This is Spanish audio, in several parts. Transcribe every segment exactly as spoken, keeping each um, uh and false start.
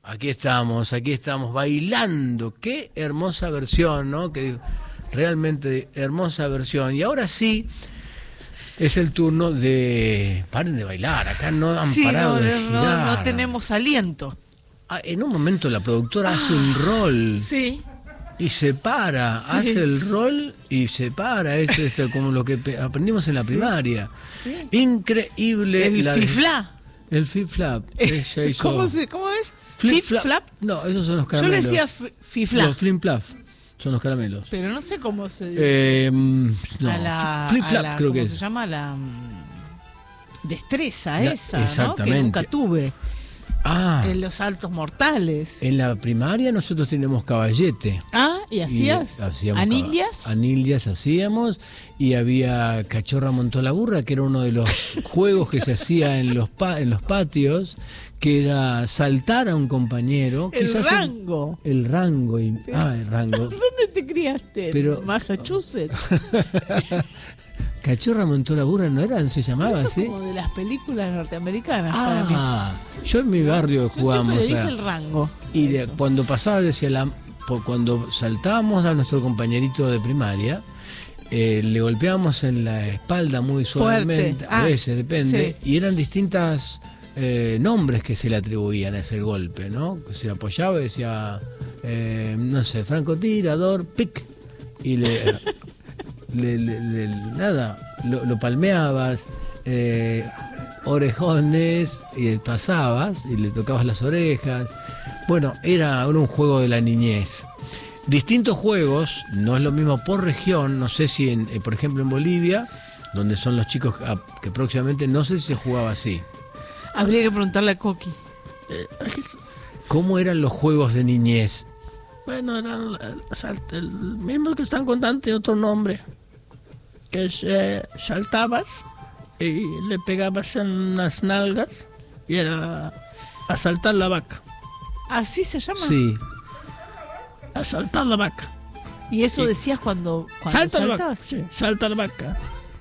Aquí estamos, aquí estamos bailando. Qué hermosa versión, ¿no? Que realmente hermosa versión. Y ahora sí es el turno de... Paren de bailar, acá no han sí, parado no, de girar. No, no tenemos aliento. Ah, en un momento la productora ah, hace un rol. Sí. Y se para, sí. hace el rol y se para. Es esto, como lo que aprendimos en la sí. primaria. Sí. Increíble. El la... fifla. El flip-flap. Hizo... ¿Cómo, se, ¿Cómo es? Flip-flap. Flip no, esos son los caramelos. Yo le decía fifla. Los flip-flap son los caramelos. Pero no sé cómo se dice. Eh, no, flip-flap creo que es. ¿Cómo se llama? La destreza la, esa, exactamente. ¿no? Que nunca tuve. Ah. En los saltos mortales. En la primaria nosotros teníamos caballete. Ah, ¿y hacías? Y hacíamos ¿Anillas? Anillas hacíamos. Y había Cachorra montó la burra, que era uno de los juegos que se hacía en los pa en los patios, que era saltar a un compañero. El quizás rango. El, el rango. Y, ah, el rango. ¿Dónde te criaste? Pero, ¿En Massachusetts? Cachorra montó la burra, ¿no era? ¿Se llamaba Eso así? Es como de las películas norteamericanas. Ah, para mí. Yo en mi barrio jugábamos. Yo siempre le dije el rango. Y de, cuando pasaba, decía, la, cuando saltábamos a nuestro compañerito de primaria, eh, le golpeábamos en la espalda muy suavemente, ah, a veces, depende, sí. y eran distintas eh, nombres que se le atribuían a ese golpe, ¿no? Se apoyaba y decía, eh, no sé, francotirador, pic, y le... Le, le, le, nada, lo, lo palmeabas, eh, orejones, y pasabas y le tocabas las orejas. Bueno, era, era un juego de la niñez. Distintos juegos, no es lo mismo por región, no sé si, en, eh, por ejemplo, en Bolivia, donde son los chicos que, que próximamente, no sé si se jugaba así. Habría que preguntarle a Coqui. Eh, ¿Cómo eran los juegos de niñez? Bueno, eran el mismo que están contando, tiene otro nombre. Que es, eh, saltabas y le pegabas en las nalgas y era asaltar la vaca. ¿Así se llama? Sí. Asaltar la vaca. ¿Y eso y decías cuando, cuando salta saltabas? La vaca, sí, salta la vaca.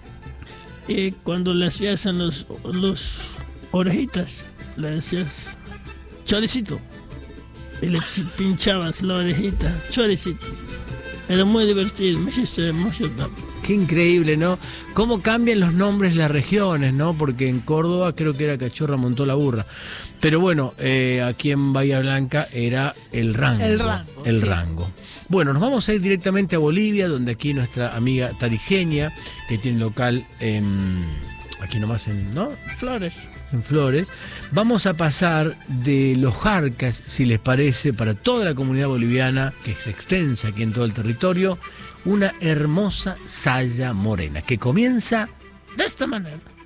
Y cuando le hacías en los, los orejitas, le decías choricito. Y le pinchabas la orejita, choricito. Era muy divertido, me hiciste emocionar. Qué increíble, ¿no? Cómo cambian los nombres de las regiones, ¿no? Porque en Córdoba creo que era Cachorra montó la burra. Pero bueno, eh, aquí en Bahía Blanca era el rango. El rango. El sí. rango. Bueno, nos vamos a ir directamente a Bolivia, donde aquí nuestra amiga Tarigenia, que tiene local en, aquí nomás en, ¿no? Flores. En Flores. Vamos a pasar de los Jarcas, si les parece, para toda la comunidad boliviana, que es extensa aquí en todo el territorio, una hermosa saya morena, que comienza de esta manera.